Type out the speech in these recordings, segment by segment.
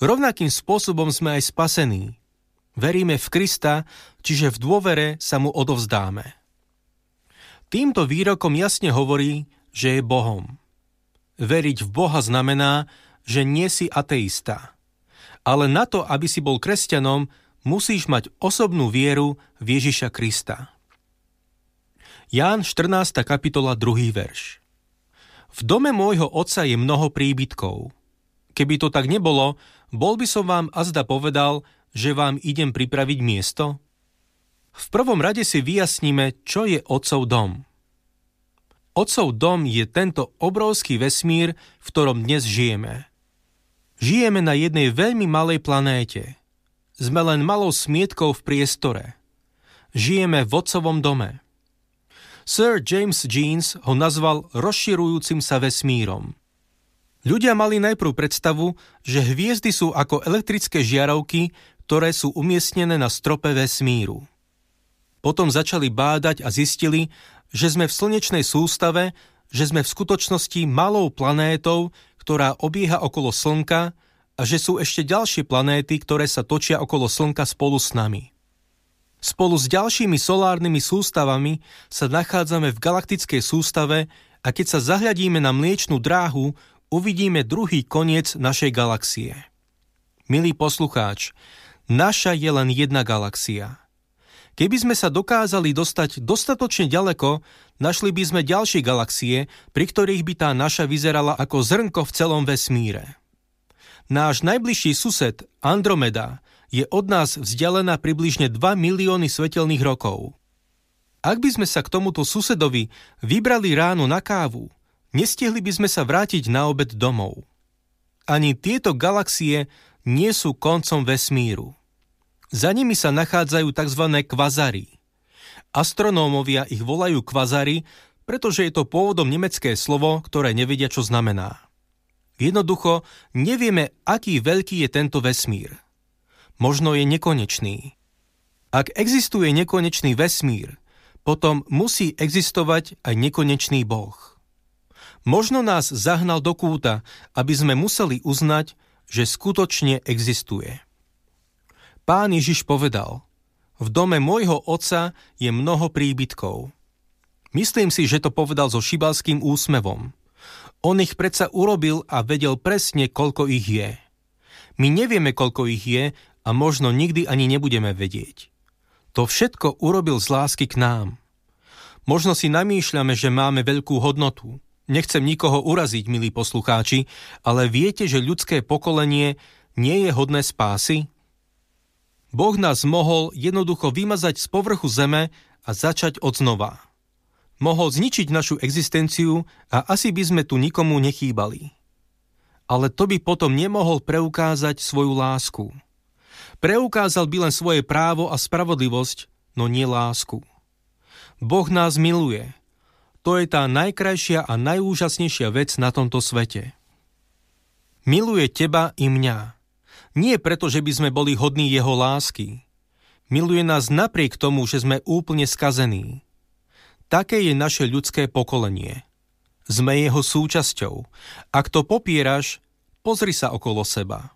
Rovnakým spôsobom sme aj spasení. Veríme v Krista, čiže v dôvere sa mu odovzdáme. Týmto výrokom jasne hovorí, že je Bohom. Veriť v Boha znamená, že nie si ateista. Ale na to, aby si bol kresťanom, musíš mať osobnú vieru v Ježiša Krista. Ján 14. kapitola 2. verš. V dome môjho otca je mnoho príbytkov. Keby to tak nebolo, bol by som vám azda povedal, že vám idem pripraviť miesto? V prvom rade si vyjasníme, čo je otcov dom. Otcov dom je tento obrovský vesmír, v ktorom dnes žijeme. Žijeme na jednej veľmi malej planéte. Sme len malou smietkou v priestore. Žijeme v otcovom dome. Sir James Jeans ho nazval rozširujúcim sa vesmírom. Ľudia mali najprv predstavu, že hviezdy sú ako elektrické žiarovky, ktoré sú umiestnené na strope vesmíru. Potom začali bádať a zistili, že sme v slnečnej sústave, že sme v skutočnosti malou planétou, ktorá obieha okolo Slnka a že sú ešte ďalšie planéty, ktoré sa točia okolo Slnka spolu s nami. Spolu s ďalšími solárnymi sústavami sa nachádzame v galaktickej sústave a keď sa zahľadíme na Mliečnu dráhu, uvidíme druhý koniec našej galaxie. Milý poslucháč, naša je len jedna galaxia. Keby sme sa dokázali dostať dostatočne ďaleko, našli by sme ďalšie galaxie, pri ktorých by tá naša vyzerala ako zrnko v celom vesmíre. Náš najbližší sused, Andromeda, je od nás vzdialená približne 2 milióny svetelných rokov. Ak by sme sa k tomuto susedovi vybrali ráno na kávu, nestihli by sme sa vrátiť na obed domov. Ani tieto galaxie nie sú koncom vesmíru. Za nimi sa nachádzajú tzv. Kvazary. Astronómovia ich volajú kvazary, pretože je to pôvodom nemecké slovo, ktoré nevedia, čo znamená. Jednoducho nevieme, aký veľký je tento vesmír. Možno je nekonečný. Ak existuje nekonečný vesmír, potom musí existovať aj nekonečný Boh. Možno nás zahnal do kúta, aby sme museli uznať, že skutočne existuje. Pán Ježiš povedal, v dome môjho otca je mnoho príbytkov. Myslím si, že to povedal so šibalským úsmevom. On ich predsa urobil a vedel presne, koľko ich je. My nevieme, koľko ich je a možno nikdy ani nebudeme vedieť. To všetko urobil z lásky k nám. Možno si namýšľame, že máme veľkú hodnotu. Nechcem nikoho uraziť, milí poslucháči, ale viete, že ľudské pokolenie nie je hodné spásy? Boh nás mohol jednoducho vymazať z povrchu zeme a začať odznova. Mohol zničiť našu existenciu a asi by sme tu nikomu nechýbali. Ale to by potom nemohol preukázať svoju lásku. Preukázal by len svoje právo a spravodlivosť, no nie lásku. Boh nás miluje. To je tá najkrajšia a najúžasnejšia vec na tomto svete. Miluje teba i mňa. Nie preto, že by sme boli hodní jeho lásky. Miluje nás napriek tomu, že sme úplne skazení. Také je naše ľudské pokolenie. Sme jeho súčasťou. Ak to popieraš, pozri sa okolo seba.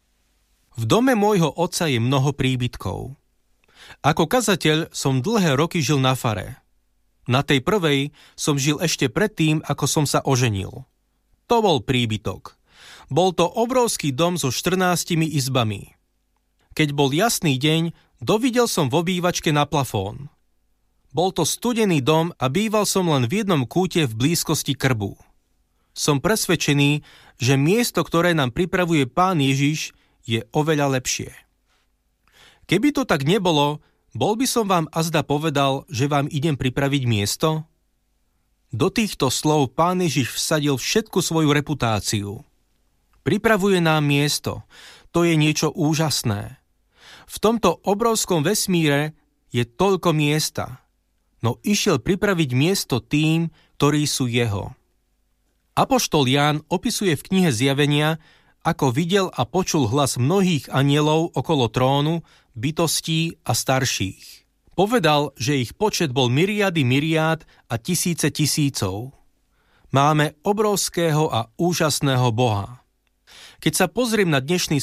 V dome môjho otca je mnoho príbytkov. Ako kazateľ som dlhé roky žil na fare. Na tej prvej som žil ešte predtým, ako som sa oženil. To bol príbytok. Bol to obrovský dom so 14 izbami. Keď bol jasný deň, dovidel som v obývačke na plafón. Bol to studený dom a býval som len v jednom kúte v blízkosti krbu. Som presvedčený, že miesto, ktoré nám pripravuje Pán Ježiš, je oveľa lepšie. Keby to tak nebolo, bol by som vám azda povedal, že vám idem pripraviť miesto? Do týchto slov Pán Ježiš vsadil všetku svoju reputáciu. Pripravuje nám miesto. To je niečo úžasné. V tomto obrovskom vesmíre je toľko miesta, no išiel pripraviť miesto tým, ktorí sú jeho. Apoštol Ján opisuje v knihe Zjavenia, ako videl a počul hlas mnohých anjelov okolo trónu, bytostí a starších. Povedal, že ich počet bol myriady myriád a tisíce tisícov. Máme obrovského a úžasného Boha. Keď sa pozriem na dnešný